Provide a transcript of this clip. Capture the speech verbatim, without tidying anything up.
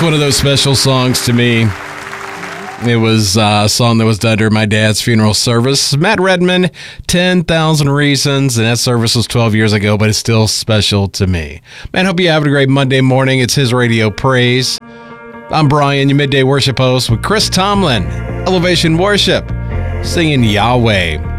one of those special songs to me. It was uh, a song that was done during my dad's funeral service. Matt Redman, ten thousand Reasons, and that service was twelve years ago, but it's still special to me. Man, hope you have a great Monday morning. It's His Radio Praise. I'm Brian, your midday worship host with Chris Tomlin, Elevation Worship, singing Yahweh.